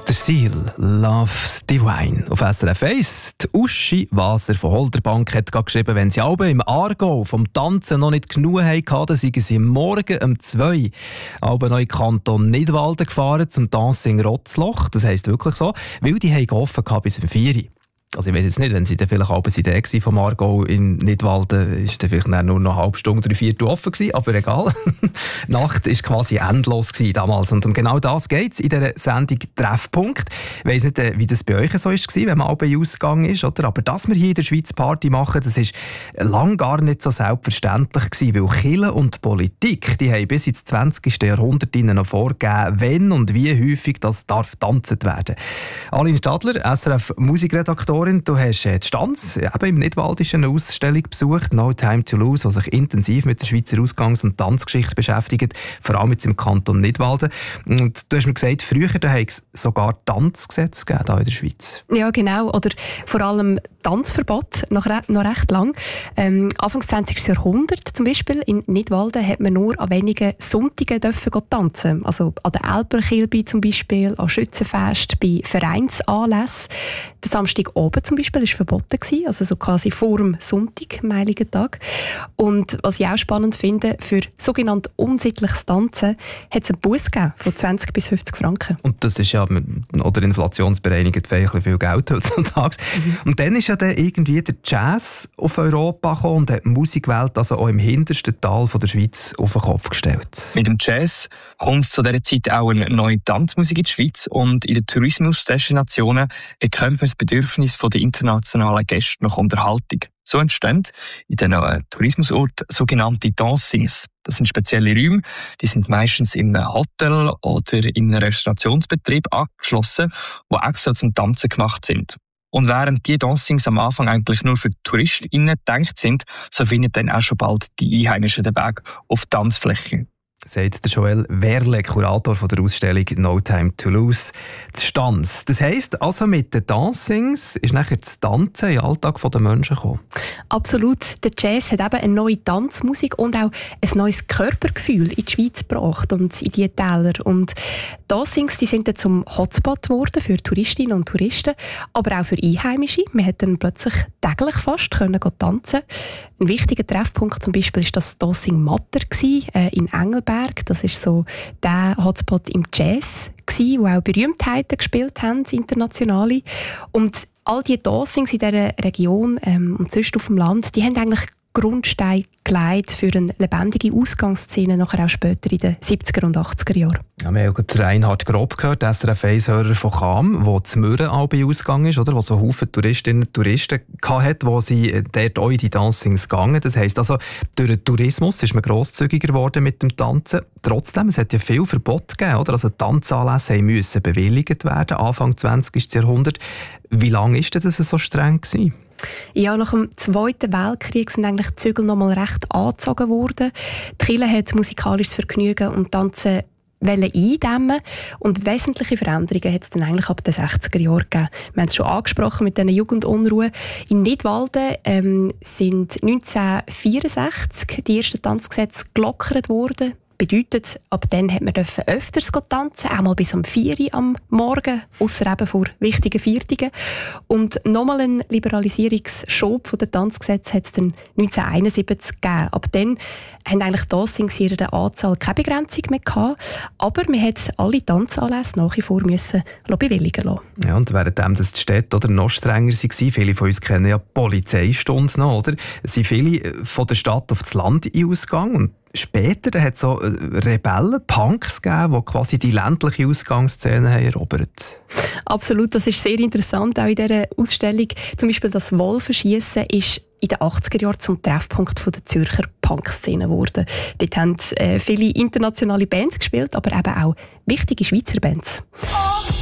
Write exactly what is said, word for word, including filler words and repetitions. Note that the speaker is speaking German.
Der Seal, Love's Divine. Auf S R F eins. Die Uschi Waser von Holderbank hat geschrieben, wenn sie alle im Aargau vom Tanzen noch nicht genug hatten, dann seien sie morgen um zwei alle noch in den Kanton Nidwalden gefahren zum Dancing Rotzloch. Das heisst wirklich so, weil die haben offen bis um vier. Also ich weiß jetzt nicht, wenn sie dann vielleicht halb in der vom Aargau in Nidwalden, ist dann vielleicht nur noch eine halbe Stunde, drei Viertel offen gewesen, aber egal. Die Nacht war quasi endlos gewesen damals und um genau das geht es in dieser Sendung Treffpunkt. Ich weiss nicht, wie das bei euch so war, wenn man halb ausgegangen ist, oder? Aber dass wir hier in der Schweiz Party machen, das ist lange gar nicht so selbstverständlich gewesen, weil Kirche und Politik, die haben bis ins zwanzigsten Jahrhundert noch vorgegeben, wenn und wie häufig das darf tanzt werden. Aline Stadler, S R F Musikredaktorin, du hast die Stanz eben im Nidwaldischen eine Ausstellung besucht, «No Time to Lose», die sich intensiv mit der Schweizer Ausgangs- und Tanzgeschichte beschäftigt, vor allem jetzt im Kanton Nidwalden. Und du hast mir gesagt, früher hat es sogar Tanzgesetze gegeben hier in der Schweiz. Ja, genau. Oder vor allem Tanzverbot, noch, re- noch recht lang. Ähm, Anfang des zwanzigsten Jahrhunderts zum Beispiel in Nidwalden hat man nur an wenigen Sonntagen dürfen tanzen. Also an der Elberkilbe zum Beispiel, an Schützenfest, bei Vereinsanlässen. Der Samstag oben zum Beispiel war verboten, also so quasi vor dem Sonntag, am Heiligen Tag. Und was ich auch spannend finde, für sogenannt unsittliches Tanzen hat es einen Buss gegeben von zwanzig bis fünfzig Franken. Und das ist ja, oder inflationsbereinigt, ein viel Geld heutzutage. Mhm. Und dann ist ja dann irgendwie der Jazz auf Europa gekommen und hat die Musikwelt also auch im hintersten Tal von der Schweiz auf den Kopf gestellt. Mit dem Jazz kommt zu dieser Zeit auch eine neue Tanzmusik in die Schweiz und in den Tourismusdestinationen erkennt man das Bedürfnis der internationalen Gäste nach Unterhaltung. So entstehen in den äh, Tourismusorten sogenannte Dancings. Das sind spezielle Räume, die sind meistens in einem Hotel oder in einem Restaurationsbetrieb angeschlossen, die extra zum Tanzen gemacht sind. Und während die Dancings am Anfang eigentlich nur für TouristInnen gedacht sind, so finden dann auch schon bald die Einheimischen den Weg auf die Tanzfläche. Sagt der Joel Werle, Kurator von der Ausstellung «No Time to Lose», die Stanz. Das heisst, also mit den Dancings ist nachher das Tanzen in den Alltag der Menschen gekommen. Absolut. Der Jazz hat eben eine neue Tanzmusik und auch ein neues Körpergefühl in die Schweiz gebracht und in diese Täler. Und Dancings, die sind dann zum Hotspot geworden für Touristinnen und Touristen, aber auch für Einheimische. Man konnte dann plötzlich täglich fast können tanzen. Ein wichtiger Treffpunkt zum Beispiel war das Dancing Matter äh, in Engelberg. Das ist so der Hotspot im Jazz, wo auch Berühmtheiten gespielt haben, internationale. Und all die Dancings in dieser Region ähm, und sonst auf dem Land, die haben eigentlich Grundstein gelegt für eine lebendige Ausgangsszene, nachher auch später in den siebziger und achtziger Jahren. Ja, wir haben ja gerade Reinhard Grob gehört, S R F eins-Hörer von Cham, der zu Mürren bei ausgegangen ist, oder? Wo so Haufen Touristinnen und Touristen hatte, wo sie dort auch in die Dancings gegangen. Das heisst also, durch den Tourismus ist man grosszügiger geworden mit dem Tanzen. Trotzdem, es hat ja viel Verbot gegeben, oder? Also Tanzanlässe mussten bewilligt werden, Anfang zwanzigsten Jahrhundert. Wie lange war das so streng gewesen? Ja, nach dem Zweiten Weltkrieg sind eigentlich die Zügel noch mal recht angezogen worden. Die Kirche hat musikalisches Vergnügen und Tanzen eindämmen und wesentliche Veränderungen hat es dann eigentlich ab den sechziger Jahren gegeben. Wir haben es schon angesprochen mit diesen Jugendunruhen. In Nidwalden ähm, sind neunzehnhundertvierundsechzig die ersten Tanzgesetze gelockert worden. Bedeutet, ab dann hat man öfters tanzen, auch mal bis um vier Uhr am Morgen, ausser eben vor wichtigen Viertigen. Und nochmal einen Liberalisierungsschub der Tanzgesetze hat es dann neunzehnhunderteinundsiebzig gegeben. Ab dann haben eigentlich Dancings in ihrer Anzahl keine Begrenzung mehr gehabt, aber man hat alle Tanzanlässe nach wie vor müssen bewilligen lassen. Ja, und währenddem das die Städte oder, noch strenger waren, viele von uns kennen ja die Polizeistunde noch, oder? Es sind viele von der Stadt auf das Land ausgegangen und später hat es so Rebellen, Punks gegeben, die quasi die ländliche Ausgangsszene haben erobert. Absolut, das ist sehr interessant, auch in dieser Ausstellung. Zum Beispiel das Wolfenschiessen ist in den achtziger Jahren zum Treffpunkt der Zürcher Punk-Szene geworden. Dort haben äh, viele internationale Bands gespielt, aber eben auch wichtige Schweizer Bands.